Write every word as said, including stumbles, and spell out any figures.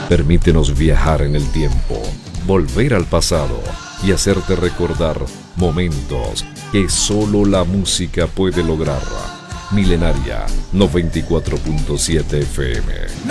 Permítenos viajar en el tiempo, volver al pasado y hacerte recordar momentos que solo la música puede lograr. Milenaria noventa y cuatro punto siete F M.